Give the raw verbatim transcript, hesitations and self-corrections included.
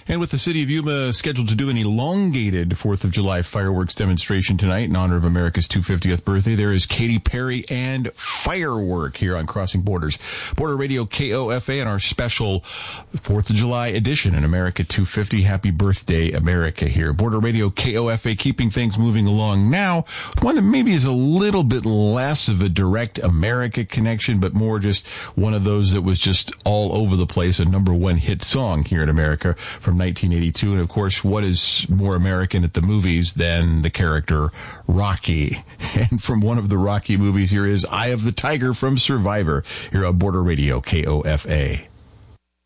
And with the city of Yuma scheduled to do an elongated fourth of July fireworks demonstration tonight in honor of America's two hundred fiftieth birthday, there is Katy Perry and firework here on Crossing Borders. Border Radio K O F A and our special fourth of July edition in America two fifty. Happy birthday, America here. Border Radio K O F A keeping things moving along now. One that maybe is a little bit less of a direct America connection, but more just one of those that was just all over the place, a number one hit song here in America from nineteen eighty-two. And of course, what is more American at the movies than the character Rocky? And from one of the Rocky movies, here is Eye of the Tiger from Survivor here on Border Radio K O F A.